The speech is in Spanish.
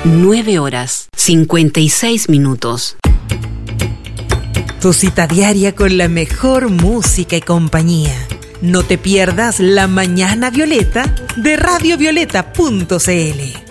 9 horas, 56 minutos. Tu cita diaria con la mejor música y compañía. No te pierdas La Mañana Violeta de radiovioleta.cl.